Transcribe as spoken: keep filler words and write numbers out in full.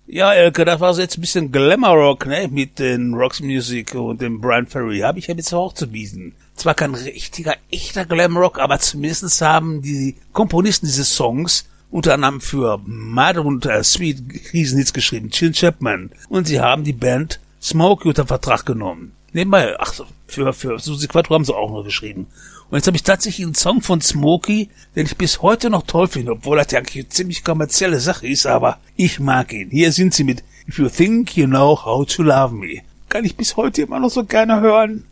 Ja, Elke, das war so jetzt ein bisschen Glamour-Rock, ne, mit den Rocks Music und dem Brian Ferry. Habe ich ja jetzt auch zu bieten. Zwar kein richtiger, echter Glam-Rock, aber zumindest haben die Komponisten dieses Songs unter anderem für Mad und äh, Sweet Riesenhits geschrieben, Gene Chapman. Und sie haben die Band Smokey unter Vertrag genommen. Nebenbei, ach so, für, für Susi Quattro haben sie auch noch geschrieben. Und jetzt habe ich tatsächlich einen Song von Smokey, den ich bis heute noch toll finde, obwohl das ja eigentlich eine ziemlich kommerzielle Sache ist, aber ich mag ihn. Hier sind sie mit If You Think You Know How to Love Me. Kann ich bis heute immer noch so gerne hören.